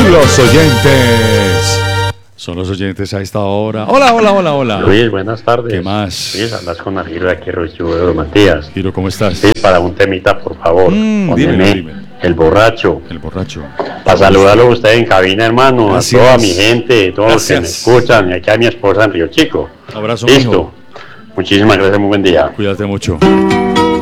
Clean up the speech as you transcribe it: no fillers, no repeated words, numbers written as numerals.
Los oyentes. Son los oyentes a esta hora. Hola, hola, hola, hola. Luis, buenas tardes. ¿Qué más? Luis, hablas con Giro de aquí, Rochudo, Matías. Giro, ¿cómo estás? Sí, para un temita, por favor. Dímelo. El borracho. El borracho. Para saludarlo a usted en cabina, hermano. Gracias. A toda mi gente, todos los que me Gracias. escuchan. Y aquí a mi esposa en Río Chico. Abrazo, Listo. mijo. Muchísimas gracias, muy buen día. Cuídate mucho.